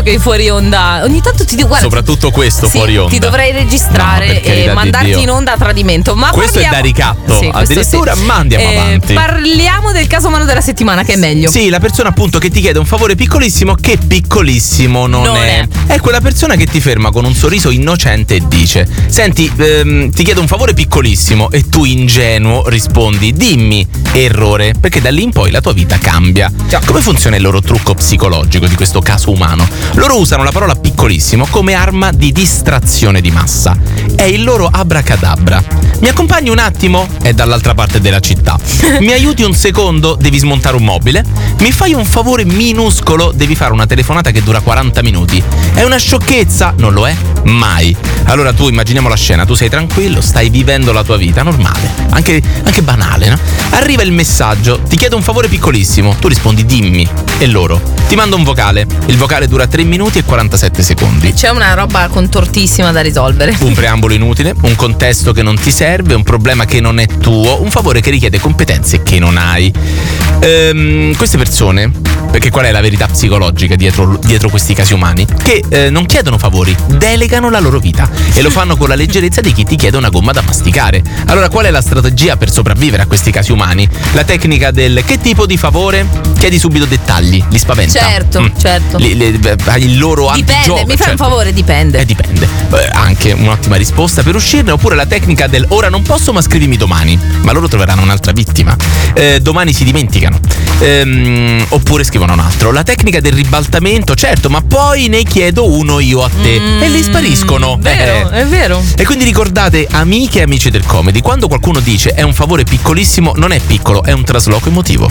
visto che fuori onda ogni tanto ti dico guarda, soprattutto questo sì, fuori onda ti dovrei registrare No, per carità e di mandarti Dio. in onda a tradimento. Ma questo parliamo... è da ricatto, sì, questo addirittura, sì. ma andiamo avanti. Parliamo del caso umano della settimana, che è meglio. Sì, la persona appunto che ti chiede un favore piccolissimo, che piccolissimo non è. È quella persona che ti ferma con un sorriso innocente e dice: senti, ti chiedo un favore piccolissimo, e tu ingenuo rispondi: dimmi. Errore, perché da lì in poi la tua vita cambia. Come funziona il loro trucco psicologico di questo caso umano? Loro usano la parola piccolissimo come arma di distrazione di massa. È il loro abracadabra. Mi accompagni un attimo? È dall'altra parte della città. Mi aiuti un secondo? Devi smontare un mobile. Mi fai un favore minuscolo? Devi fare una telefonata che dura 40 minuti. È una sciocchezza? Non lo è mai. Allora tu immaginiamo la scena, tu sei tranquillo, stai vivendo la tua vita normale, anche banale, no? Arriva il messaggio: ti chiedo un favore piccolissimo. Tu rispondi: dimmi. E loro: ti mando un vocale. Il vocale dura 3 minuti e 47 secondi. C'è una roba contortissima da risolvere. Un preambolo inutile, un contesto che non ti serve, un problema che non è tuo, un favore che richiede competenze che non hai. Queste persone, perché qual è la verità psicologica dietro questi casi umani? Che non chiedono favori, delegano la loro vita e lo fanno con la leggerezza di chi ti chiede una gomma da masticare. Allora qual è la strategia per sopravvivere a questi casi umani? La tecnica del: che tipo di favore? Chiedi subito dettagli, li spaventa. Certo. Hai il loro Dipende, antigioco. mi fai un favore, dipende. Dipende. Anche un'ottima risposta per uscirne. Oppure la tecnica del: ora non posso ma scrivimi domani. Ma loro troveranno un'altra vittima. Domani si dimenticano. Oppure scrivono un altro. La tecnica del ribaltamento, certo, ma poi ne chiedo uno io a te. E lì spariscono. È vero. E quindi ricordate, amiche e amici del comedy, quando qualcuno dice è un favore piccolissimo, non è piccolo, è un trasloco emotivo.